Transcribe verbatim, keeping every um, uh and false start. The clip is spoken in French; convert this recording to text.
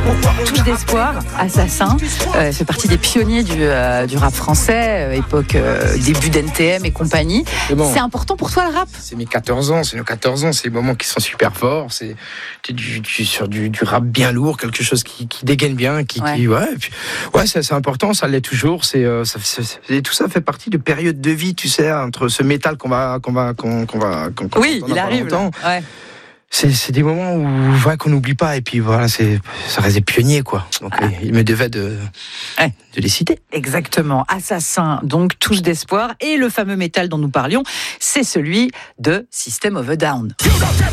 Touche d'espoir, Assassin, euh, fait partie des pionniers du, euh, du rap français, euh, époque euh, début d'N T M et compagnie. C'est bon. C'est important pour toi le rap? C'est mes quatorze ans, c'est nos quatorze ans, c'est des moments qui sont super forts, c'est du, du, sur du, du rap bien lourd, quelque chose qui, qui dégaine bien, qui, Ouais. qui ouais, et puis, ouais, c'est, c'est important, ça l'est toujours, c'est, euh, ça, c'est, c'est, tout ça fait partie de périodes de vie, tu sais, entre ce métal qu'on va, qu'on va, qu'on, qu'on va, qu'on, qu'on Oui, entend il dans pas arrive. longtemps. Là. Ouais. C'est, c'est des moments où, ouais, qu'on n'oublie pas, et puis voilà, c'est, ça reste des pionniers, quoi. Donc, Ah. il me devait de, Ouais. de les citer. Exactement. Assassin, donc touche d'espoir. Et le fameux métal dont nous parlions, c'est celui de System of a Down.